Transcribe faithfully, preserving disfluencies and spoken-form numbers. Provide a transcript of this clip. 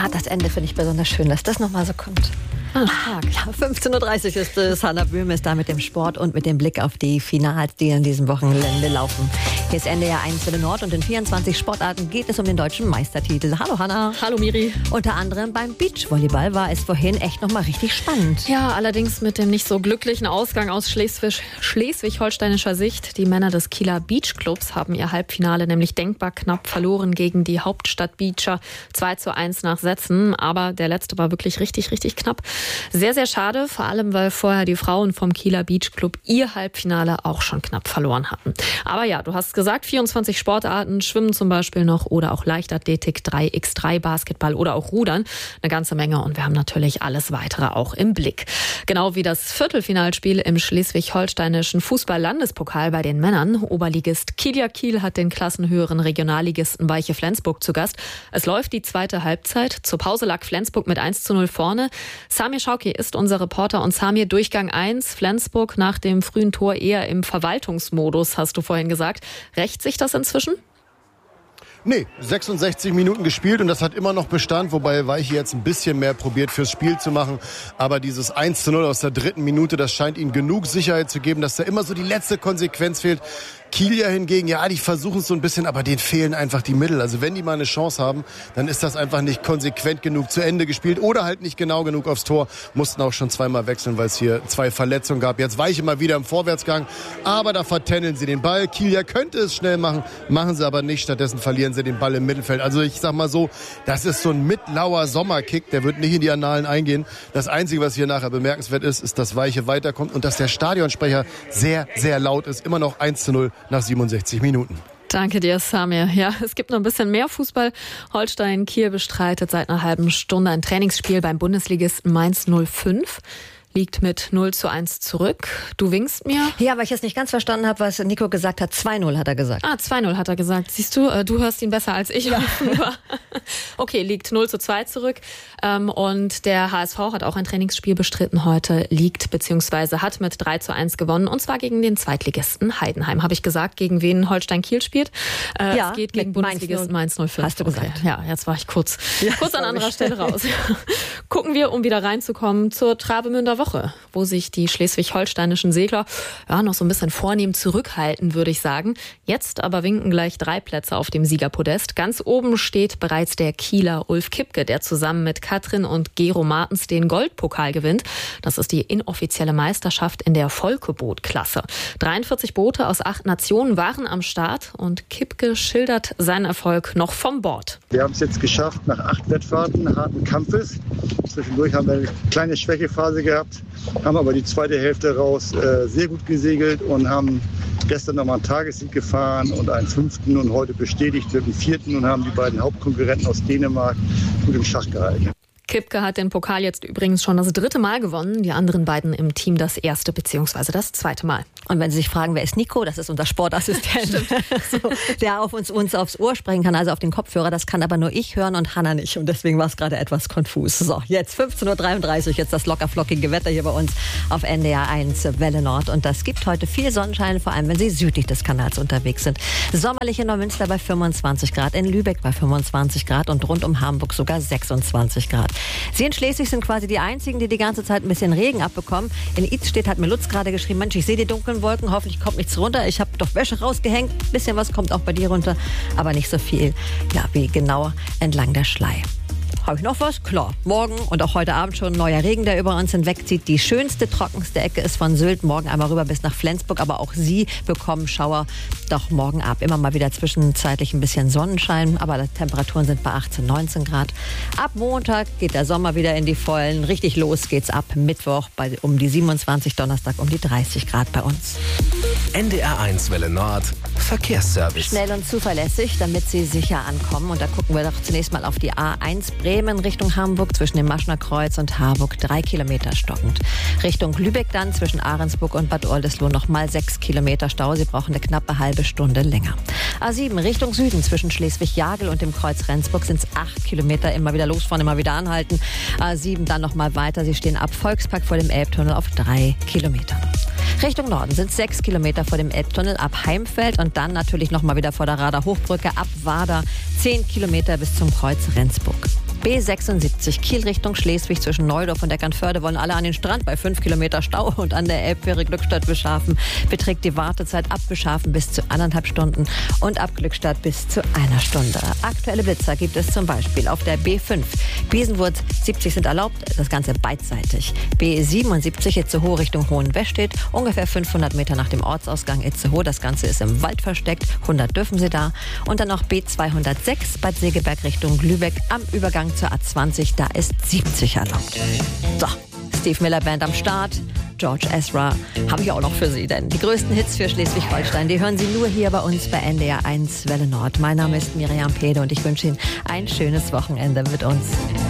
gerade das Ende finde ich besonders schön, dass das nochmal so kommt. Ach, ja, fünfzehn Uhr dreißig ist es. Hanna Böhm ist da mit dem Sport und mit dem Blick auf die Finals, die in diesem Wochenende laufen. Hier ist N D R eins Welle Nord und in vierundzwanzig Sportarten geht es um den deutschen Meistertitel. Hallo Hanna. Hallo Miri. Unter anderem beim Beachvolleyball war es vorhin echt nochmal richtig spannend. Ja, allerdings mit dem nicht so glücklichen Ausgang aus Schleswig- schleswig-holsteinischer Sicht. Die Männer des Kieler Beachclubs haben ihr Halbfinale nämlich denkbar knapp verloren gegen die Hauptstadt Beacher. zwei zu eins nach Sätzen, aber der letzte war wirklich richtig, richtig knapp. Sehr, sehr schade, vor allem, weil vorher die Frauen vom Kieler Beachclub ihr Halbfinale auch schon knapp verloren hatten. Aber ja, du hast gesagt, vierundzwanzig Sportarten, Schwimmen zum Beispiel noch oder auch Leichtathletik, drei mal drei Basketball oder auch Rudern. Eine ganze Menge und wir haben natürlich alles weitere auch im Blick. Genau wie das Viertelfinalspiel im schleswig-holsteinischen Fußball-Landespokal bei den Männern. Oberligist Kilia Kiel hat den klassenhöheren Regionalligisten Weiche Flensburg zu Gast. Es läuft die zweite Halbzeit. Zur Pause lag Flensburg mit eins zu null vorne. Samir Schauki ist unser Reporter und Samir, Durchgang eins, Flensburg nach dem frühen Tor eher im Verwaltungsmodus, hast du vorhin gesagt. Rächt sich das inzwischen? Nee, sechsundsechzig Minuten gespielt und das hat immer noch Bestand, wobei Weiche jetzt ein bisschen mehr probiert fürs Spiel zu machen. Aber dieses eins zu null aus der dritten Minute, das scheint ihnen genug Sicherheit zu geben, dass da immer so die letzte Konsequenz fehlt. Kilia hingegen, ja, die versuchen es so ein bisschen, aber denen fehlen einfach die Mittel. Also wenn die mal eine Chance haben, dann ist das einfach nicht konsequent genug zu Ende gespielt oder halt nicht genau genug aufs Tor. Mussten auch schon zweimal wechseln, weil es hier zwei Verletzungen gab. Jetzt Weiche mal wieder im Vorwärtsgang, aber da vertändeln sie den Ball. Kilia könnte es schnell machen, machen sie aber nicht. Stattdessen verlieren sie den Ball im Mittelfeld. Also ich sag mal so, das ist so ein mittlauer Sommerkick, der wird nicht in die Annalen eingehen. Das Einzige, was hier nachher bemerkenswert ist, ist, dass Weiche weiterkommt und dass der Stadionsprecher sehr, sehr laut ist. Immer noch eins zu null nach siebenundsechzig Minuten. Danke dir, Samir. Ja, es gibt noch ein bisschen mehr Fußball. Holstein Kiel bestreitet seit einer halben Stunde ein Trainingsspiel beim Bundesligisten Mainz null fünf. Liegt mit null zu eins zurück. Du winkst mir. Ja, weil ich jetzt nicht ganz verstanden habe, was Nico gesagt hat. zwei null hat er gesagt. Ah, zwei null hat er gesagt. Siehst du, du hörst ihn besser als ich. Ja. Okay, liegt null zu zwei zurück. Und der H S V hat auch ein Trainingsspiel bestritten heute. Liegt bzw. hat mit drei zu eins gewonnen. Und zwar gegen den Zweitligisten Heidenheim. Habe ich gesagt, gegen wen Holstein Kiel spielt? Ja, es geht gegen Bundesligisten Mainz null fünf. Hast du gesagt. Okay. Ja, jetzt war ich kurz, ja, kurz an anderer Stelle raus. Gucken wir, um wieder reinzukommen, zur Travemünder Woche, wo sich die schleswig-holsteinischen Segler ja, noch so ein bisschen vornehm zurückhalten, würde ich sagen. Jetzt aber winken gleich drei Plätze auf dem Siegerpodest. Ganz oben steht bereits der Kieler Ulf Kipke, der zusammen mit Katrin und Gero Martens den Goldpokal gewinnt. Das ist die inoffizielle Meisterschaft in der Volkeboot-Klasse. dreiundvierzig Boote aus acht Nationen waren am Start und Kipke schildert seinen Erfolg noch vom Bord. Wir haben es jetzt geschafft, nach acht Wettfahrten harten Kampfes. Zwischendurch haben wir eine kleine Schwächephase gehabt, haben aber die zweite Hälfte raus äh, sehr gut gesegelt und haben gestern nochmal einen Tagessieg gefahren und einen fünften und heute bestätigt mit dem vierten und haben die beiden Hauptkonkurrenten aus Dänemark gut im Schach gehalten. Kipke hat den Pokal jetzt übrigens schon das dritte Mal gewonnen. Die anderen beiden im Team das erste bzw. das zweite Mal. Und wenn Sie sich fragen, wer ist Nico? Das ist unser Sportassistent, so, der auf uns, uns aufs Ohr sprechen kann, also auf den Kopfhörer. Das kann aber nur ich hören und Hanna nicht. Und deswegen war es gerade etwas konfus. So, jetzt fünfzehn Uhr dreiunddreißig, jetzt das lockerflockige Wetter hier bei uns auf N D R eins Welle Nord. Und das gibt heute viel Sonnenschein, vor allem wenn Sie südlich des Kanals unterwegs sind. Sommerlich in Neumünster bei fünfundzwanzig Grad, in Lübeck bei fünfundzwanzig Grad und rund um Hamburg sogar sechsundzwanzig Grad. Sie in Schleswig sind quasi die einzigen, die die ganze Zeit ein bisschen Regen abbekommen. In Idstedt hat mir Lutz gerade geschrieben, Mensch, ich sehe die dunklen Wolken, hoffentlich kommt nichts runter. Ich habe doch Wäsche rausgehängt. Ein bisschen was kommt auch bei dir runter, aber nicht so viel, ja, wie genau entlang der Schlei. Habe ich noch was? Klar. Morgen und auch heute Abend schon ein neuer Regen, der über uns hinwegzieht. Die schönste, trockenste Ecke ist von Sylt. Morgen einmal rüber bis nach Flensburg. Aber auch Sie bekommen Schauer doch morgen ab. Immer mal wieder zwischenzeitlich ein bisschen Sonnenschein. Aber die Temperaturen sind bei achtzehn, neunzehn Grad. Ab Montag geht der Sommer wieder in die Vollen. Richtig los geht's ab Mittwoch bei, um die siebenundzwanzig, Donnerstag um die dreißig Grad bei uns. N D R eins Welle Nord Verkehrsservice. Schnell und zuverlässig, damit Sie sicher ankommen. Und da gucken wir doch zunächst mal auf die A eins Bremen Richtung Hamburg zwischen dem Maschner Kreuz und Harburg. Drei Kilometer stockend. Richtung Lübeck dann zwischen Ahrensburg und Bad Oldesloe nochmal sechs Kilometer Stau. Sie brauchen eine knappe halbe Stunde länger. A sieben Richtung Süden zwischen Schleswig-Jagel und dem Kreuz Rendsburg sind es acht Kilometer. Immer wieder losfahren, immer wieder anhalten. A sieben dann nochmal weiter. Sie stehen ab Volkspark vor dem Elbtunnel auf drei Kilometern. Richtung Norden sind es sechs Kilometer vor dem Elbtunnel ab Heimfeld und dann natürlich nochmal wieder vor der Rader Hochbrücke ab Wader zehn Kilometer bis zum Kreuz Rendsburg. B sechsundsiebzig Kiel Richtung Schleswig zwischen Neudorf und Eckernförde wollen alle an den Strand bei fünf Kilometer Stau und an der Elbfähre Glückstadt-Beschafen beträgt die Wartezeit ab Beschafen bis zu anderthalb Stunden und ab Glückstadt bis zu einer Stunde. Aktuelle Blitzer gibt es zum Beispiel auf der B fünf. Biesenwurz siebzig sind erlaubt, das Ganze beidseitig. B siebenundsiebzig Itzehoe Richtung Hohenwestedt, ungefähr fünfhundert Meter nach dem Ortsausgang Itzehoe. Das Ganze ist im Wald versteckt, hundert dürfen Sie da. Und dann noch B zweihundertsechs Bad Segeberg Richtung Lübeck am Übergang zur A zwanzig, da ist siebzig erlaubt. So, Steve Miller Band am Start, George Ezra habe ich auch noch für Sie, denn die größten Hits für Schleswig-Holstein, die hören Sie nur hier bei uns bei N D R eins Welle Nord. Mein Name ist Miriam Pede und ich wünsche Ihnen ein schönes Wochenende mit uns.